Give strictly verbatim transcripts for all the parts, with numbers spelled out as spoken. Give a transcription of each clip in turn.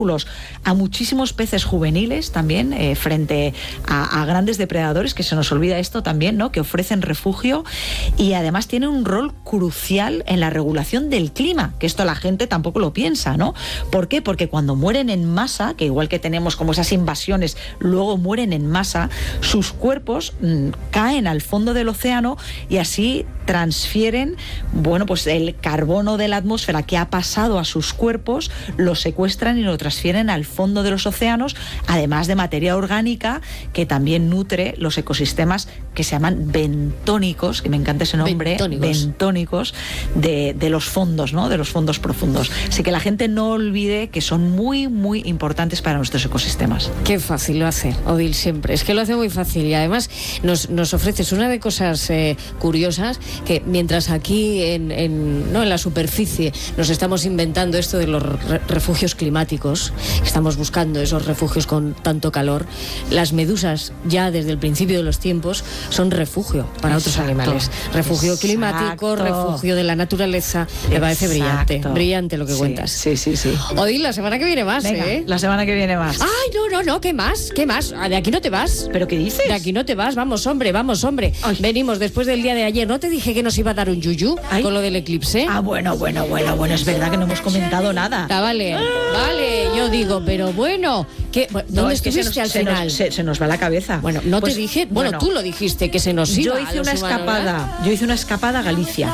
a muchísimos peces juveniles también eh, frente a, a grandes depredadores, que se nos olvida esto también, ¿no? Que ofrecen refugio y además tienen un rol crucial en la regulación del clima, que esto la gente tampoco lo piensa, ¿no? ¿Por qué? Porque cuando mueren en masa, que igual que tenemos como esas invasiones, luego mueren en masa, sus cuerpos mmm, caen al fondo del océano y así transfieren, bueno, pues el carbono de la atmósfera que ha pasado a sus cuerpos, lo secuestran y lo transfieren al fondo de los océanos, además de materia orgánica que también nutre los ecosistemas que se llaman bentónicos, que me encanta ese nombre, bentónicos, bentónicos de, de los fondos, ¿no? De los fondos profundos. Así que la gente no olvide que son muy, muy importantes para nuestros ecosistemas. Qué fácil lo hace, Odil, siempre. Es que lo hace muy fácil y además nos, nos ofreces una de cosas eh, curiosas, que mientras aquí en, en, ¿no? en la superficie nos estamos inventando esto de los re- refugios climáticos, estamos buscando esos refugios con tanto calor, las medusas ya desde el principio de los tiempos son refugio para Exacto. otros animales. Refugio Exacto. climático, refugio de la naturaleza. Me parece brillante, brillante lo que sí, cuentas. Sí, sí, sí. Odil, la semana que viene más, Venga, ¿eh? La semana que viene más. Ay, no, no, no, ¿qué más? ¿Qué más? De aquí no te vas. ¿Pero qué dices? De aquí no te vas, vamos, hombre, vamos, hombre. Ay. Venimos después del día de ayer. ¿No te dije que nos iba a dar un yuyu Ay. con lo del eclipse? Ah, bueno, bueno, bueno, bueno, es verdad que no hemos comentado nada. Ah, vale, vale, yo digo, pero bueno, ¿qué, ¿dónde no, es estuviste que se nos, al se final? Nos, se, se nos va la cabeza. Bueno, no pues, te dije, bueno, bueno, tú lo dijiste, que se nos iba. Yo hice a una escapada, humanos, yo hice una escapada a Galicia.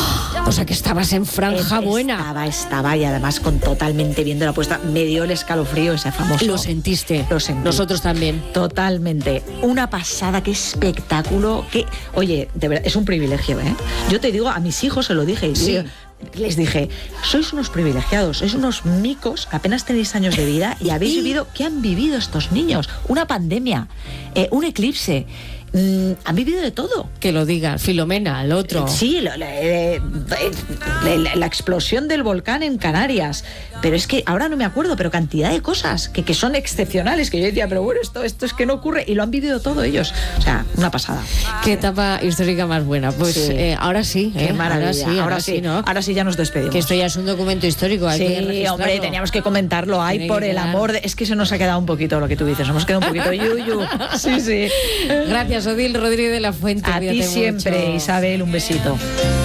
O sea que estabas en franja eh, buena. Estaba, estaba y además con totalmente viendo la puesta. Me dio el escalofrío ese famoso. Lo sentiste. Lo sentí. Nosotros también. Totalmente. Una pasada, qué espectáculo. Qué... Oye, de verdad, es un privilegio, ¿eh? Yo te digo, a mis hijos se lo dije. Y sí. Les dije, sois unos privilegiados, sois unos micos, apenas tenéis años de vida y habéis vivido, ¿qué han vivido estos niños? Una pandemia, eh, un eclipse. Mm, han vivido de todo. Que lo diga Filomena, el otro. Sí, lo, la, eh, la, la explosión del volcán en Canarias. Pero es que ahora no me acuerdo, pero cantidad de cosas que, que son excepcionales, que yo decía, pero bueno, esto, esto es que no ocurre, y lo han vivido todo ellos. O sea, una pasada. Qué etapa histórica más buena. Pues sí. Eh, ahora sí, Qué eh, maravilla. Ahora sí, ahora, ahora sí, sí, ¿no? Ahora sí ya nos despedimos. Que esto ya es un documento histórico. Hay sí, que registrarlo. Hombre, teníamos que comentarlo. Ay, Tiene por el quedar. amor de... Es que se nos ha quedado un poquito lo que tú dices. Nos hemos quedado un poquito yuyu. Sí, sí. Gracias, Odil Rodríguez de la Fuente. A ti siempre, mucho. Isabel, un besito.